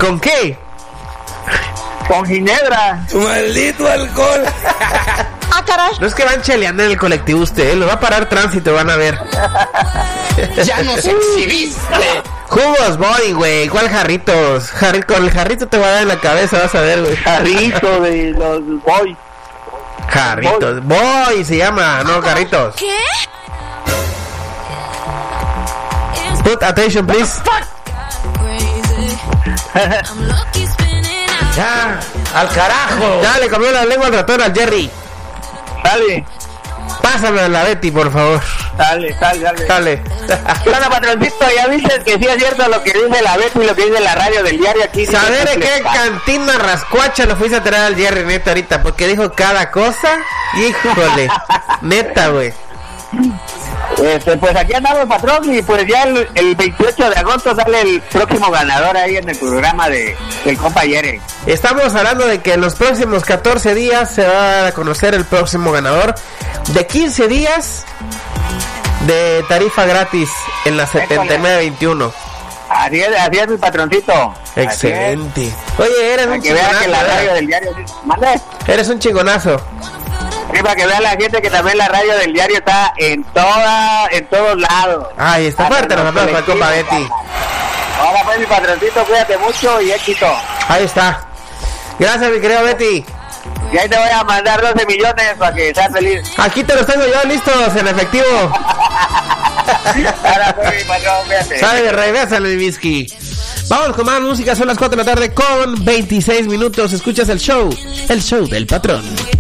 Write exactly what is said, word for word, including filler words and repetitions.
¿Con qué? Con ginebra. Maldito alcohol. Ah, caray. No es que van cheleando en el colectivo usted, ¿eh? Lo va a parar tránsito, van a ver. Ya nos exhibiste. Jugos, voy, güey. ¿Cuál jarritos? Jarri- con el jarrito te va a dar en la cabeza, vas a ver, güey. Jarrito de los boys. Jarritos. Voy, se llama, no jarritos. ¿Qué? Put attention, please. Ya, al carajo. Ya le comió la lengua al ratón al Jerry. Dale, Pásame a la Betty, por favor. dale, dale, dale. Dale. Bueno, patroncito, ya viste que sí es cierto lo que dice la Betty y lo que dice la radio del diario aquí. ¿Saber de qué cantina rascuacha lo fuiste a traer al Jerry, neta, ahorita? Porque dijo cada cosa. Híjole. Neta, güey. Este, pues aquí andamos, patrón, y pues ya el, el veintiocho de agosto sale el próximo ganador ahí en el programa de del compa Yere. Estamos hablando de que en los próximos catorce días se va a dar a conocer el próximo ganador de quince días de tarifa gratis en la setenta y nueve veintiuno. Así es, así es mi patroncito. Excelente. Oye, eres Para un que vean que la chingonazo. radio del diario... ¿Mande? Eres un chingonazo. Sí, para que vean la gente que también la radio del diario está en toda, en todos lados. Ay, está Hasta fuerte en los aplausos para colectivos, compa Betty. Ahora pues mi patroncito, cuídate mucho y éxito. Ahí está. Gracias, mi querido Betty. Y ahí te voy a mandar doce millones para que seas feliz. Aquí te los tengo yo listos en efectivo. Ahora pues mi patrón, cuídate. Sale, regrésale el whisky. Vamos con más música, son las cuatro de la tarde con veintiséis minutos. Escuchas el show, el show del patrón.